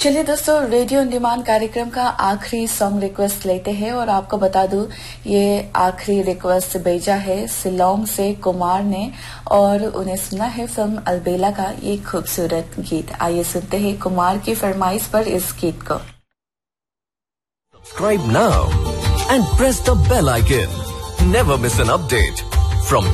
चलिए दोस्तों, radio on demand कार्यक्रम का आखिरी सॉन्ग रिक्वेस्ट लेते हैं और आपको बता दूं ये आखिरी रिक्वेस्ट भेजा है शिलोंग से कुमार ने और उन्हें सुना है फिल्म अलबेला का ये खूबसूरत गीत। आइए सुनते हैं कुमार की फरमाइश पर इस गीत को। Subscribe now and press the bell icon. Never miss an update from